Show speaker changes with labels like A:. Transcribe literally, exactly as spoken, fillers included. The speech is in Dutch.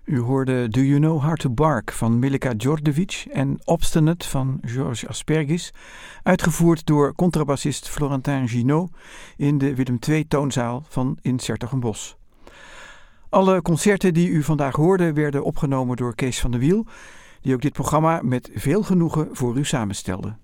A: U hoorde Do You Know How to Bark van Milica Djordjevic en Obstinate van Georges Aspergis, uitgevoerd door contrabassist Florentin Ginaud in de Willem twee toonzaal van in 's-Hertogenbosch. Alle concerten die u vandaag hoorde werden opgenomen door Kees van de Wiel, die ook dit programma met veel genoegen voor u samenstelde.